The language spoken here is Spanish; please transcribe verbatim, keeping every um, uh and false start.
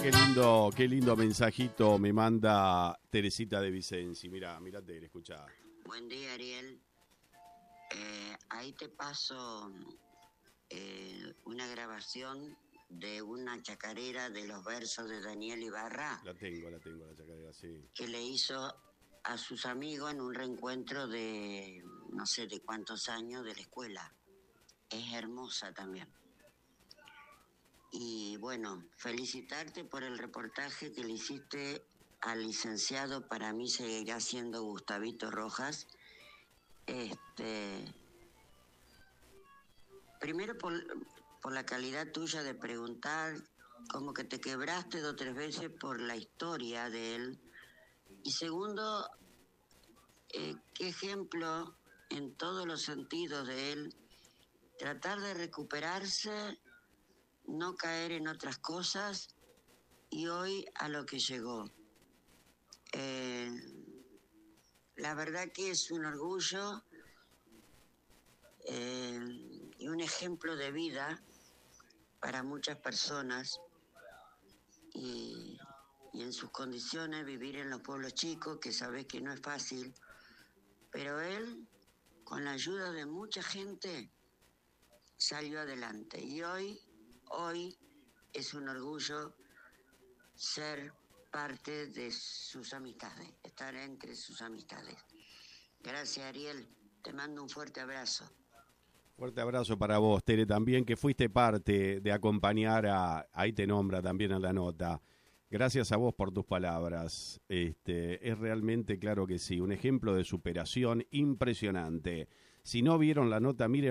Qué lindo, qué lindo mensajito me manda Teresita de Vicenzi. Mirá, mirá, Tere, escuchá. Buen día, Ariel. Eh, ahí te paso eh, una grabación de una chacarera de los versos de Daniel Ibarra. La tengo, la tengo, la chacarera, sí. Que le hizo a sus amigos en un reencuentro de no sé de cuántos años de la escuela. Es hermosa también. Y bueno, felicitarte por el reportaje que le hiciste al licenciado, para mí seguirá siendo Gustavito Rojas. Este, primero por, por la calidad tuya de preguntar, como que te quebraste dos o tres veces por la historia de él. Y segundo, eh, qué ejemplo en todos los sentidos de él, tratar de recuperarse, no caer en otras cosas, y hoy a lo que llegó. Eh, la verdad que es un orgullo eh, y un ejemplo de vida para muchas personas, y, y en sus condiciones vivir en los pueblos chicos, que sabés que no es fácil, pero él, con la ayuda de mucha gente, salió adelante, y hoy Hoy es un orgullo ser parte de sus amistades, estar entre sus amistades. Gracias, Ariel. Te mando un fuerte abrazo. Fuerte abrazo para vos, Tere, también, que fuiste parte de acompañar a, ahí te nombra también en la nota. Gracias a vos por tus palabras. Este, es realmente, claro que sí, un ejemplo de superación impresionante. Si no vieron la nota, miren